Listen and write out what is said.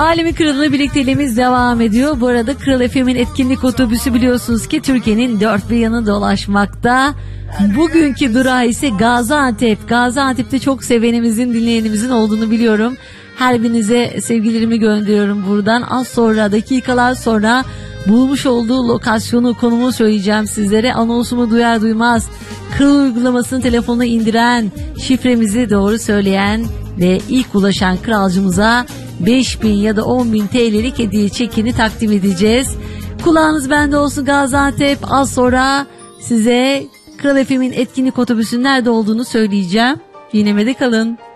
Alemin Kralı'yla birlikteliğimiz devam ediyor. Bu arada Kral FM'in etkinlik otobüsü biliyorsunuz ki Türkiye'nin dört bir yanı dolaşmakta. Bugünkü durağı ise Gaziantep. Gaziantep'te çok sevenimizin, dinleyenimizin olduğunu biliyorum. Her birinize sevgilerimi gönderiyorum buradan. Az sonra, dakikalar sonra bulmuş olduğu lokasyonu, konumu söyleyeceğim sizlere. Anonsumu duyar duymaz Kral uygulamasını telefonuna indiren, şifremizi doğru söyleyen ve ilk ulaşan kralcımıza 5.000 ya da 10.000 TL'lik hediye çekini takdim edeceğiz. Kulağınız bende olsun Gaziantep. Az sonra size Kral FM'in etkinlik otobüsünün nerede olduğunu söyleyeceğim. Dinlemede kalın.